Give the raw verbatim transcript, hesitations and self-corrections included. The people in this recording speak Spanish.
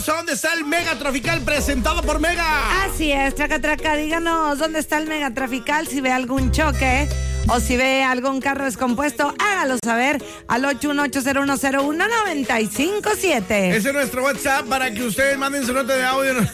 Díganos a dónde está el Mega Trafical presentado por Mega. Así es, traca, traca, díganos dónde está el Mega Trafical, si ve algún choque o si ve algún carro descompuesto, hágalo saber al ocho uno ocho cero uno cero uno nueve cinco siete. Ese es nuestro WhatsApp para que ustedes manden su nota de audio.